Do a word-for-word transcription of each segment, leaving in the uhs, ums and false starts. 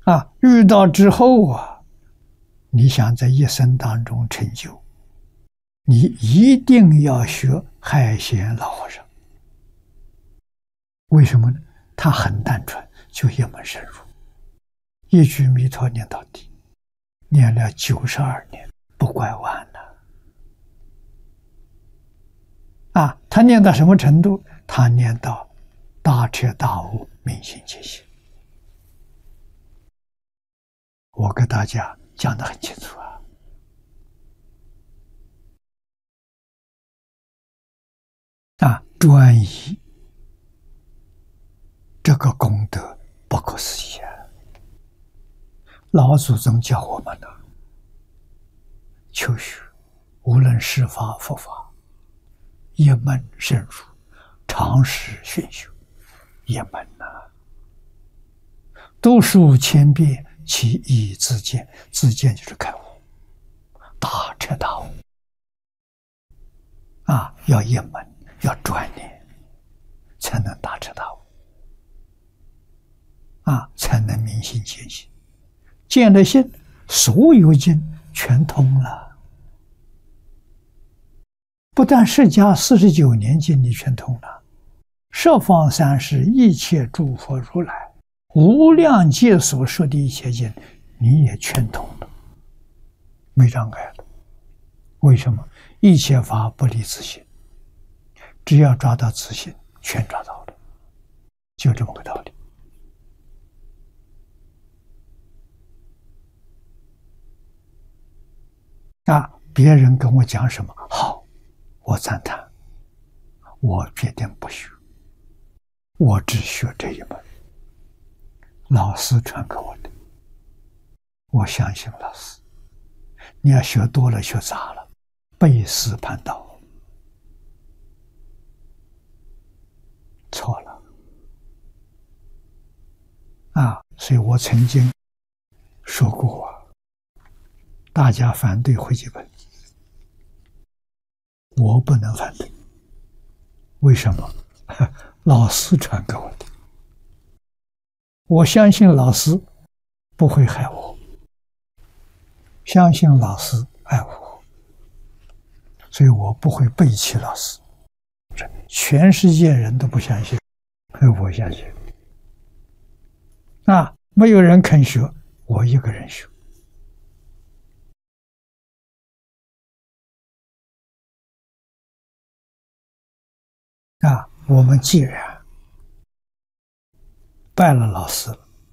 啊，遇到之后啊，你想在一生当中成就，你一定要学海贤老和尚。为什么呢？他很单纯，就一门深入，一句弥陀念到底，念了九十二年，不拐弯了。啊，他念到什么程度？他念到大彻大悟，明心见性。我给大家讲得很清楚啊。啊，专一这个功德不可思议啊！老祖宗教我们的求学，无论是法佛法，一门深入，常识熏修，一门呐、啊，读书千遍，其义自见。自见就是开悟，大彻大悟啊！要一门，要专念，才能大彻大悟啊，才能明心见性。见了性，所有经全通了。不但释迦四十九年经你全通了，十方三世一切诸佛如来无量劫所说的一切经，你也全通了，没障碍了。为什么？一切法不离自性，只要抓到自性，全抓到了，就这么个道理。啊，别人跟我讲什么好，我赞叹，我决定不学，我只学这一门，老师传给我的，我相信老师。你要学多了，学杂了，背师叛道，错了啊！所以我曾经说过啊，大家反对汇集本，我不能反对。为什么？老师传给我的，我相信老师不会害我，相信老师爱我，所以我不会背弃老师。全世界人都不相信，我相信。啊，没有人肯学，我一个人学。啊，我们既然拜了老师，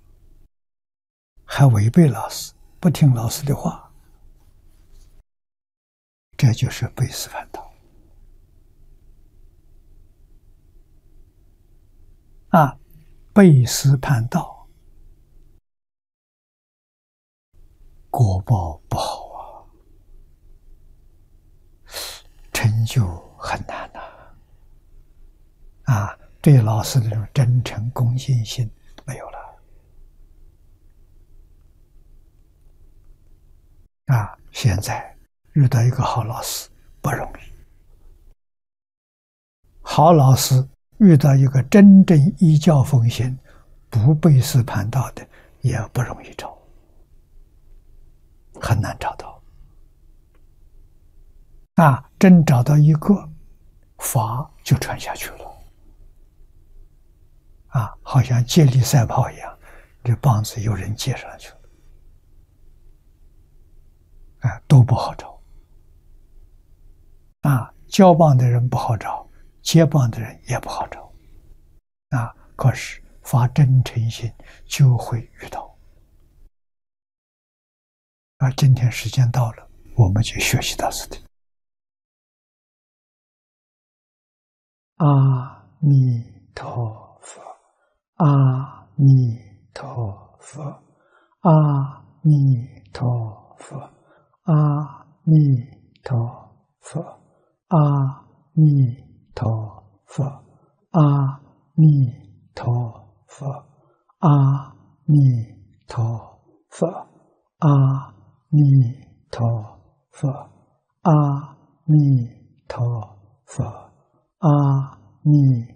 还违背老师，不听老师的话，这就是背师叛道。啊，背师叛道，果报不好啊，成就很难呐。啊，对老师的这种真诚恭敬心没有了。啊，现在遇到一个好老师不容易，好老师遇到一个真正依教奉行、不背师叛道的也不容易找，很难找到。啊，真找到一个，法就传下去了。啊，好像接力赛跑一样，这棒子有人接上去了，啊，都不好找。啊，交棒的人不好找，接棒的人也不好找。啊，可是发真诚心就会遇到。啊，今天时间到了，我们就学习到此地。阿弥陀佛。阿弥陀佛，阿弥陀佛，阿弥陀佛，阿弥陀佛，阿弥陀佛，阿弥陀佛，阿弥陀佛，阿弥陀佛，阿弥